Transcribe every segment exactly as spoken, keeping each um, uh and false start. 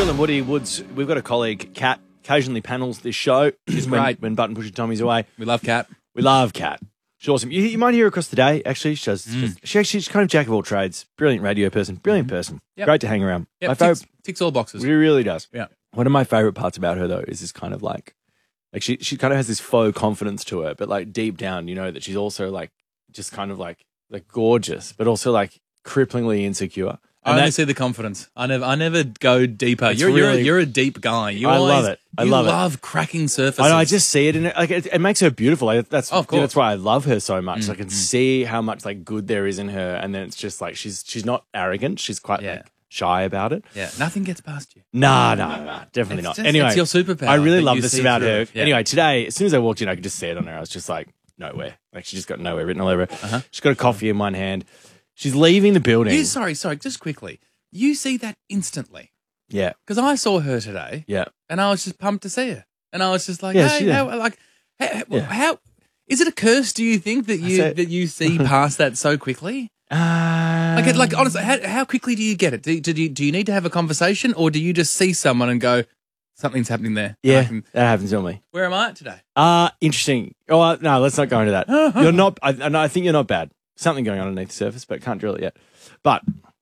Will and Woody Woods, we've got a colleague, Kat, occasionally panels this show. She's when, great. When Button Pusher Tommy's away. We love Kat. We love Kat. She's awesome. You, you might hear her across the day, actually. She does, Mm. she actually, she's kind of jack of all trades. Brilliant radio person. Brilliant person. Yep. Great to hang around. Yep, My ticks, favorite, ticks all boxes. She really does. Yeah. One of my favorite parts about her, though, is this kind of like, like she, she kind of has this faux confidence to her, but like deep down, you know, that she's also like, just kind of like, like gorgeous, but also like cripplingly insecure. I And only that- see the confidence. I never, I never go deeper. It's You're, you're, a, really- you're a deep guy. You I always, love it. I you love it. love cracking surfaces. I know, I just see it, and it, like it, it makes her beautiful. Like, that's Oh, of course. that's why I love her so much. Mm, I can mm. see how much like good there is in her, and then it's just like she's she's not arrogant. She's quite Yeah. like shy about it. yeah, nothing gets past you. Nah, nah, nah, definitely It's not. just- Anyway, it's your superpower I really that love you this see about through her. it. Yeah. Anyway, today, as soon as I walked in, I could just see it on her. I was just like, nowhere. Like she just got nowhere written all over. her. Uh-huh. She's got a coffee in one hand. She's leaving the building. You, sorry, sorry, just quickly. You see that instantly. Yeah, Because I saw her today, yeah. and I was just pumped to see her. And I was just like, Yeah, hey, she- how, like, how, Yeah. how, is it a curse, do you think, that you said- that you see past that so quickly? Uh, Like, like honestly, how, how quickly do you get it? Do, do, you, do you need to have a conversation, or do you just see someone and go, something's happening there? And I yeah, can- that happens to me. where am I at today? Uh, interesting. Oh, uh, no, let's not go into that. You're not, I, I know- I think you're not bad. Something going on underneath the surface, but can't drill it yet. But,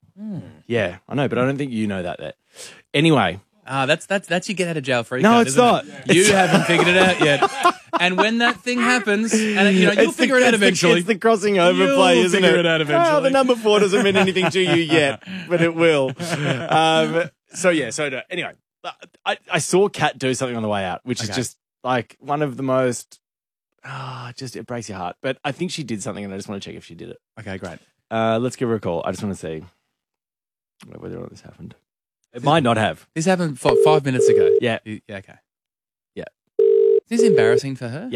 yeah, I know, but I don't think you know that there. Anyway, Ah, that's that's that's your get out of jail free No, card, it's isn't not. it? You haven't figured it out yet. And when that thing happens, and you know, you'll It's the- figure it out it's the- eventually. It's the crossing over You'll play, isn't figure it? it out Well, eventually. the number four doesn't mean anything to you yet, but it will. Um, so, yeah, so no, anyway, I, I saw Kat do something on the way out, which is Okay. just like one of the most, ah, just it breaks your heart. But I think she did something, and I just want to check if she did it. Okay, great. Uh, let's give her a call. I just want to see whether or not this happened. It might not have. This happened f- five minutes ago. Yeah. You- yeah. Okay. Yeah. Is this embarrassing for her? Yeah.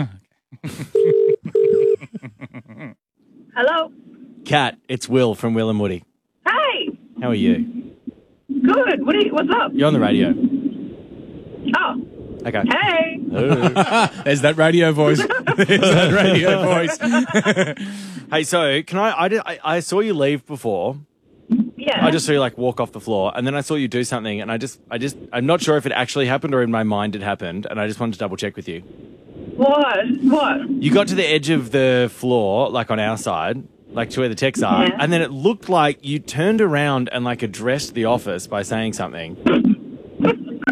Hello. Kat, it's Will from Will and Woody. Hey. How are you? Good. What? Are you, what's up? You're on the radio. Oh. Okay. Hey. Oh. There's that radio voice. There's that radio voice. Hey, so can I, I, did, I? I saw you leave before. Yeah. I just saw you like walk off the floor, and then I saw you do something, and I just, I just, I'm not sure if it actually happened or in my mind it happened, and I just wanted to double check with you. What? What? You got to the edge of the floor, like on our side, like to where the techs are, Yeah. and then it looked like you turned around and like addressed the office by saying something,